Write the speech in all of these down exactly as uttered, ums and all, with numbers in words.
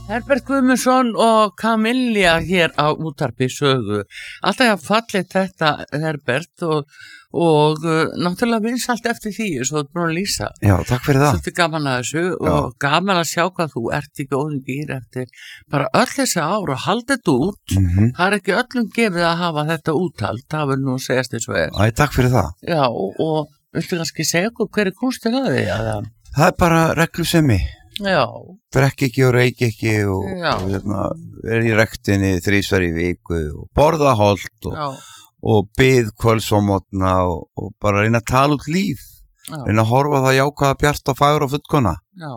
Herbert Guðmundsson og Camilla hér á útvarpi sögu. Alltaf ég fallið þetta Herbert og, og uh, náttúrulega vinsælt eftir því svo þú búin að lýsa. Já, takk fyrir það. Svolítið gaman að þessu Já. og gaman að sjá hvað þú ert í góðum gýr eftir bara öll þessi ár og halda þetta út. Mm -hmm. Það er ekki öllum gefið að hafa þetta úthald, það vil nú segjast eins og er. Æ, takk fyrir það. Já, og, og viltu kannski segja okkur hver er kúnstin að því? Að, Það er bara reglusemi. já. Drekk ekki og reik ekki og, Já. og hérna, er í rektinni þrísvar í viku og borða holt og, Já, og bið kvölds og mótna og, og bara reyna að tala út líf. já, Reyna að horfa á það jákvæða bjart og fagur og fullkona já.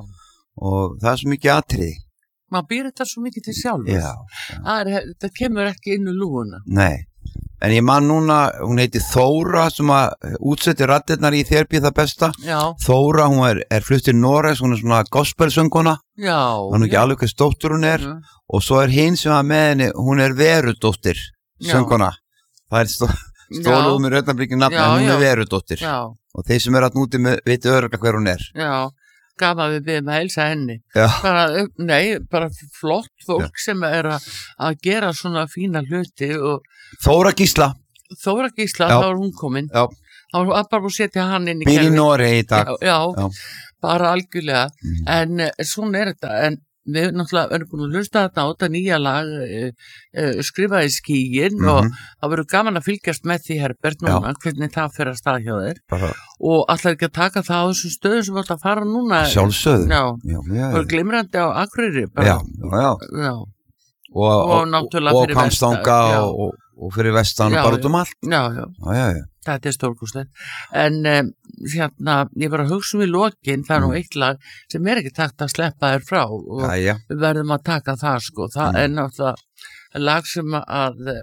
og það er svo mikið atriði. Maður býr þetta svo mikið til sjálfur. Já, Það, er, það kemur ekki inn í lúguna. nei. En ég man núna, hún heiti Þóra sem að útsetti raddirnar í Þér býð það besta. Já, Þóra, hún er, er flutt til Noregs, hún er svona gospelsönguna. já. Hún er ekki alveg hvað stóttur hún er. Já. Og svo er hinn sem að með henni, hún er Verudóttir, Já. sönguna. Það er stó, stóluð með raunablikið nafn, Já, en hún já. er Verudóttir. Já, Og þeir sem er að núti með, veitu örgulega hver hún er. já. Gaman við byrjum að heilsa henni. Já, Bara, nei, bara flott fólk sem er að, að gera svona fína hluti og Þóra Gísla, Þóra Gísla, Já. þá er hún komin. já, Þá er hún bara búin að setja hann inn í býr í kerfið. Noregi í dag. Já, já, Já. bara algjörlega. Mm. En eh, svona er þetta, en við náttúrulega erum búin að hlusta þetta á þetta nýja lag e, e, skrifaði skíin og Mhm. það verður gaman að fylgjast með því Herbert núna, hvernig það fyrir að stað hjá þér Bara og allar ekki að taka það á þessum stöðum sem þú ert að fara núna. sjálfsögðu. Já, Já, já, það er glimrandi á Akureyri bara. já, já, já. Já, Og, Og náttúrulega og fyrir Hvammstanga vestan, já. og, og, og fyrir vestan Já, og bara já. út um allt. já, já, Já, já, já. þetta er stórkostlegt. En um, hérna, ég var að hugsa um í lokin, það er nú Mm. eitt lag sem er ekki takt að sleppa þér frá og Já, já. við verðum að taka það sko. Það Mm. er náttúrulega lag sem að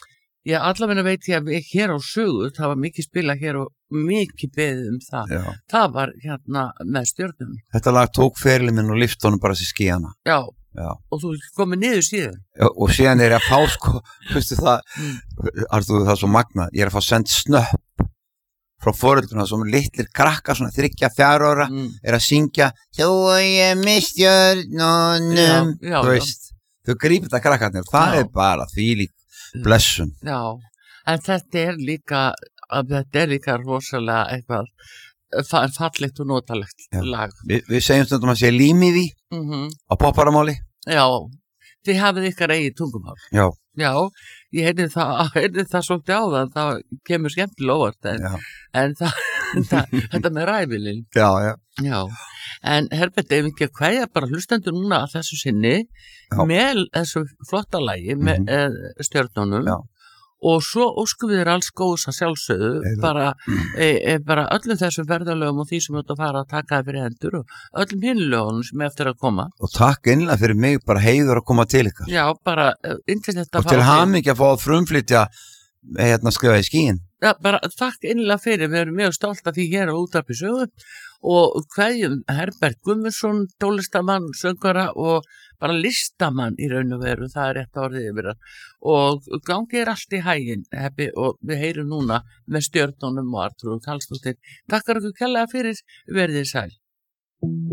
ég allavega veit ég að við hér á sögu, það var mikið spila hér og mikið beðið um það. já. Það var hérna með stjörnum. Þetta lag tók ferilinn minn og lyfti honum bara sér skíana. Já, Já. og þú komið niður síðan. Já, og síðan er ég að fá sko, veistu það, Mm. Artur, það er svo magna, ég er að fá send snöpp frá foreldruna sem litlir krakka, svona þriggja, fjara ára, Mm. er að syngja Þú og ég með stjörnunum, Já, já, þú já. veist, þau grípið þetta krakkarnir, það Já. er bara þvílík blessun. Já, en þetta er líka, að þetta er líka rosalega eitthvað fa- fallegt og notalegt Já. lag. Vi, við segjum stundum að sé límið í Mm á popparamáli. Já, þið hafið ykkar eigið tungumál. Já, Já, ég heyrði það, heyrði það svolítið á það, það kemur skemmtilega óvart, en, já, en það, það, þetta með ræfilinn. já, já. Já, en Herbert, ef ekki að kveðja bara hlustendur núna að þessu sinni Já. með þessu flotta lagi með Mhm. mm. stjörnunum Já. og svo óskum við þér alls góðs að sjálfsögðu Eða- bara, e, e, bara öllum þessum verðalögum og því sem þú ert að fara að taka það fyrir hendur og öllum hinlögunum sem er eftir að koma. Og takk innlega fyrir mig, bara heiður að koma til ykkar. Já, bara yndislegt að Og til hamingju að fá að frumflytja hérna skrifa í skíin. Já, bara takk innlega fyrir, við erum mjög stolt af því hér á útvarpi sögu og hverjum Herbert Guðmundsson, tónlistamann, söngara og bara listamann í raun og veru, það er rétt orðið yfir það og gangi er allt í hæginn, Heppi, og við heyrum núna með stjörnunum og Artrúð Karlsdóttir. Takkar ykkur kærlega fyrir, verðið sæl.